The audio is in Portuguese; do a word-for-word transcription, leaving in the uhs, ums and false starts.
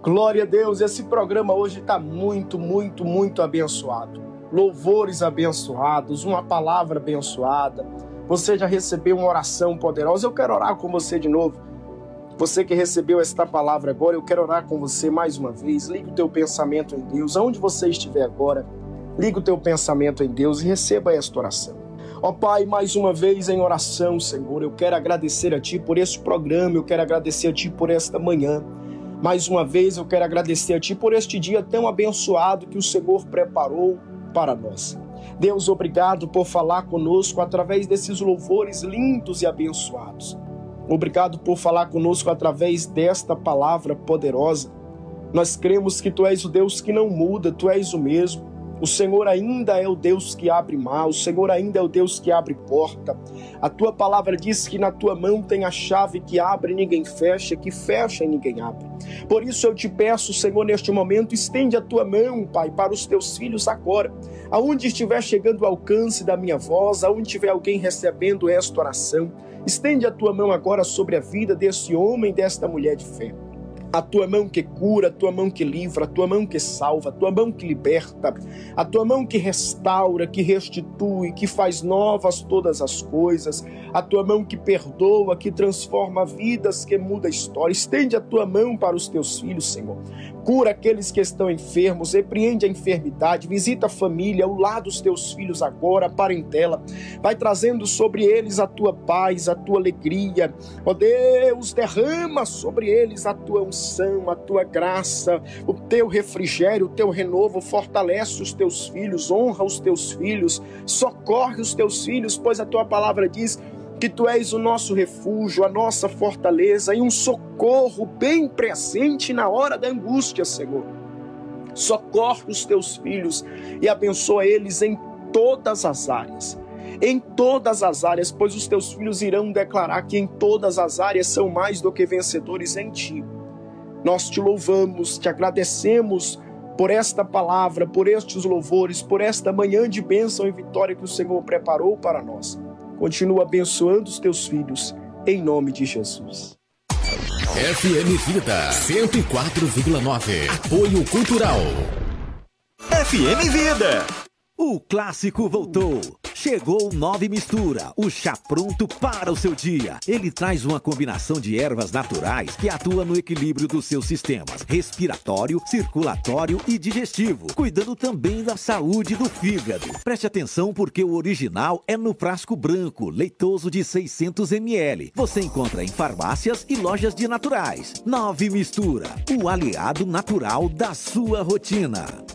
Glória a Deus, esse programa hoje está muito, muito, muito abençoado. Louvores abençoados, uma palavra abençoada. Você já recebeu uma oração poderosa. Eu quero orar com você de novo. Você que recebeu esta palavra agora, eu quero orar com você mais uma vez. Liga o teu pensamento em Deus, aonde você estiver agora. Liga o teu pensamento em Deus e receba esta oração. Ó Pai, mais uma vez em oração, Senhor, eu quero agradecer a Ti por este programa, eu quero agradecer a Ti por esta manhã. Mais uma vez eu quero agradecer a Ti por este dia tão abençoado que o Senhor preparou para nós. Deus, obrigado por falar conosco através desses louvores lindos e abençoados. Obrigado por falar conosco através desta palavra poderosa. Nós cremos que Tu és o Deus que não muda, Tu és o mesmo. O Senhor ainda é o Deus que abre mar, o Senhor ainda é o Deus que abre porta. A Tua palavra diz que na Tua mão tem a chave que abre e ninguém fecha, que fecha e ninguém abre. Por isso eu te peço, Senhor, neste momento, estende a Tua mão, Pai, para os Teus filhos agora. Aonde estiver chegando o alcance da minha voz, aonde tiver alguém recebendo esta oração, estende a Tua mão agora sobre a vida desse homem e desta mulher de fé. A Tua mão que cura, a Tua mão que livra, a Tua mão que salva, a Tua mão que liberta, a Tua mão que restaura, que restitui, que faz novas todas as coisas, a Tua mão que perdoa, que transforma vidas, que muda a história. Estende a Tua mão para os Teus filhos, Senhor. Cura aqueles que estão enfermos, repreende a enfermidade, visita a família, ao lado dos Teus filhos agora, a parentela. Vai trazendo sobre eles a Tua paz, a Tua alegria. Ó Deus, derrama sobre eles a Tua unção, a Tua graça, o Teu refrigério, o Teu renovo. Fortalece os Teus filhos, honra os Teus filhos, socorre os Teus filhos, pois a Tua palavra diz que Tu és o nosso refúgio, a nossa fortaleza e um socorro bem presente na hora da angústia, Senhor. Socorre os Teus filhos e abençoa eles em todas as áreas. Em todas as áreas, pois os Teus filhos irão declarar que em todas as áreas são mais do que vencedores em Ti. Nós Te louvamos, Te agradecemos por esta palavra, por estes louvores, por esta manhã de bênção e vitória que o Senhor preparou para nós. Continua abençoando os Teus filhos, em nome de Jesus. F M Vida cento e quatro vírgula nove. Apoio Cultural. F M Vida. O clássico voltou. Chegou o Nove Mistura, o chá pronto para o seu dia. Ele traz uma combinação de ervas naturais que atua no equilíbrio dos seus sistemas respiratório, circulatório e digestivo, cuidando também da saúde do fígado. Preste atenção porque o original é no frasco branco, leitoso de seiscentos mililitros. Você encontra em farmácias e lojas de naturais. Nove Mistura, o aliado natural da sua rotina.